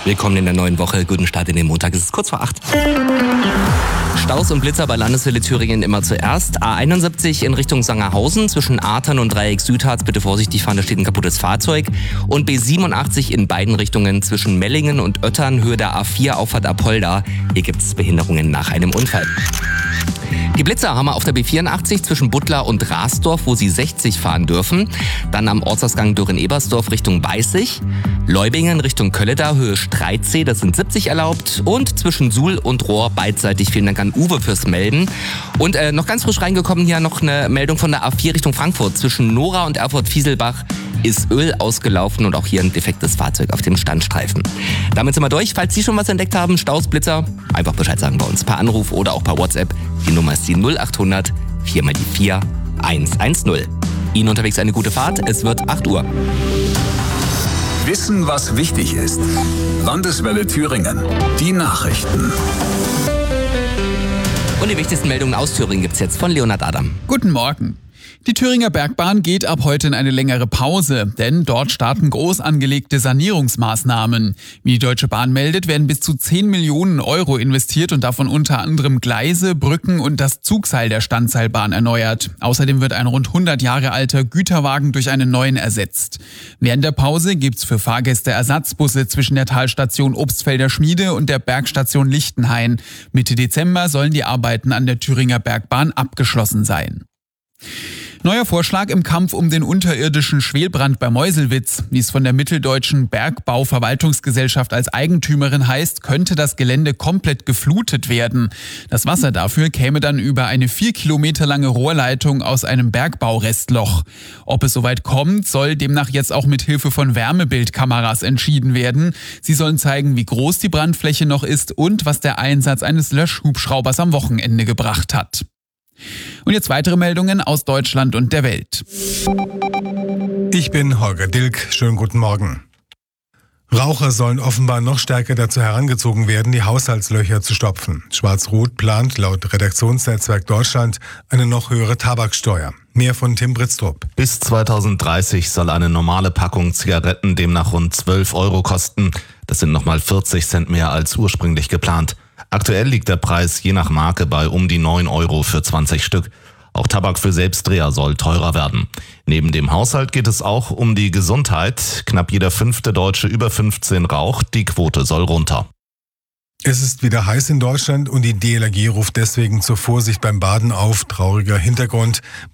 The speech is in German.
Willkommen in der neuen Woche. Guten Start in den Montag. Es ist kurz vor 8. Staus und Blitzer bei Landeswelle Thüringen immer zuerst. A71 in Richtung Sangerhausen zwischen Artern und Dreieck Südharz. Bitte vorsichtig fahren, da steht ein kaputtes Fahrzeug. Und B87 in beiden Richtungen zwischen Mellingen und Oettern, Höhe der A4, Auffahrt Apolda. Hier gibt es Behinderungen nach einem Unfall. Die Blitzer haben wir auf der B84 zwischen Buttlar und Rasdorf, wo sie 60 fahren dürfen. Dann am Ortsausgang Dürren-Ebersdorf Richtung Beißig. Leubingen Richtung Kölledau, Höhe Streitsee, das sind 70 erlaubt. Und zwischen Suhl und Rohr beidseitig. Vielen Dank an Uwe fürs Melden. Und noch ganz frisch reingekommen hier noch eine Meldung von der A4 Richtung Frankfurt. Zwischen Nora und Erfurt-Fieselbach ist Öl ausgelaufen und auch hier ein defektes Fahrzeug auf dem Standstreifen. Damit sind wir durch. Falls Sie schon was entdeckt haben, Staus, Blitzer, einfach Bescheid sagen bei uns per Anruf oder auch per WhatsApp. Die Nummer ist die 0800 4 mal die 4 110. Ihnen unterwegs eine gute Fahrt. Es wird 8 Uhr. Wissen, was wichtig ist. Landeswelle Thüringen. Die Nachrichten. Und die wichtigsten Meldungen aus Thüringen gibt's jetzt von Leonhard Adam. Guten Morgen. Die Thüringer Bergbahn geht ab heute in eine längere Pause, denn dort starten groß angelegte Sanierungsmaßnahmen. Wie die Deutsche Bahn meldet, werden bis zu 10 Millionen Euro investiert und davon unter anderem Gleise, Brücken und das Zugseil der Standseilbahn erneuert. Außerdem wird ein rund 100 Jahre alter Güterwagen durch einen neuen ersetzt. Während der Pause gibt's für Fahrgäste Ersatzbusse zwischen der Talstation Obstfelder Schmiede und der Bergstation Lichtenhain. Mitte Dezember sollen die Arbeiten an der Thüringer Bergbahn abgeschlossen sein. Neuer Vorschlag im Kampf um den unterirdischen Schwelbrand bei Meuselwitz. Wie es von der Mitteldeutschen Bergbauverwaltungsgesellschaft als Eigentümerin heißt, könnte das Gelände komplett geflutet werden. Das Wasser dafür käme dann über eine 4 Kilometer lange Rohrleitung aus einem Bergbaurestloch. Ob es soweit kommt, soll demnach jetzt auch mit Hilfe von Wärmebildkameras entschieden werden. Sie sollen zeigen, wie groß die Brandfläche noch ist und was der Einsatz eines Löschhubschraubers am Wochenende gebracht hat. Und jetzt weitere Meldungen aus Deutschland und der Welt. Ich bin Holger Dilk. Schönen guten Morgen. Raucher sollen offenbar noch stärker dazu herangezogen werden, die Haushaltslöcher zu stopfen. Schwarz-Rot plant laut Redaktionsnetzwerk Deutschland eine noch höhere Tabaksteuer. Mehr von Tim Britztrup. Bis 2030 soll eine normale Packung Zigaretten demnach rund 12 Euro kosten. Das sind nochmal 40 Cent mehr als ursprünglich geplant. Aktuell liegt der Preis je nach Marke bei um die 9 Euro für 20 Stück. Auch Tabak für Selbstdreher soll teurer werden. Neben dem Haushalt geht es auch um die Gesundheit. Knapp jeder 5. Deutsche über 15 raucht. Die Quote soll runter. Es ist wieder heiß in Deutschland und die DLRG ruft deswegen zur Vorsicht beim Baden auf. Trauriger Hintergrund.